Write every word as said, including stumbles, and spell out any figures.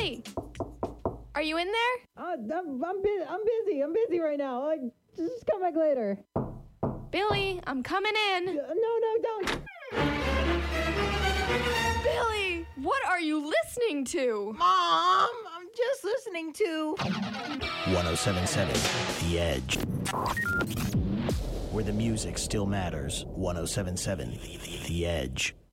Billy! Are you in there? Uh, I'm, I'm, bu- I'm busy. I'm busy right now. Uh, just come back later. Billy, I'm coming in. Uh, no, no, don't. Billy, what are you listening to? Mom, I'm just listening to one oh seven point seven The Edge. Where the music still matters. one oh seven point seven The Edge.